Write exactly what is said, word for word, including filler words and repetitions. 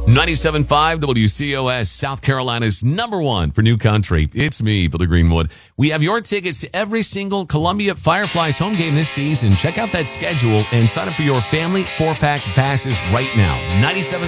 ninety-seven point five W C O S, South Carolina's number one for new country. It's me, Billy Greenwood. We have your tickets to every single Columbia Fireflies home game this season. Check out that schedule and sign up for your family four-pack passes right now. ninety-seven